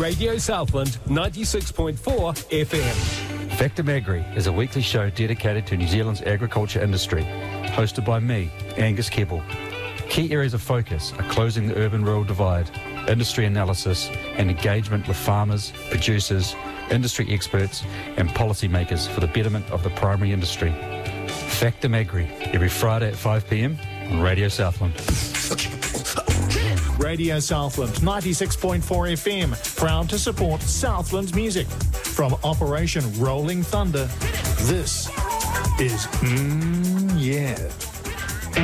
Radio Southland 96.4 FM. Factum Agri is a weekly show dedicated to New Zealand's agriculture industry, hosted by me, Angus Keppel. Key areas of focus are closing the urban-rural divide, industry analysis and engagement with farmers, producers, industry experts and policymakers for the betterment of the primary industry. Factum Agri, every Friday at 5 p.m. on Radio Southland. Radio Southland 96.4 FM, proud to support Southland music. From Operation Rolling Thunder, this is Yeah.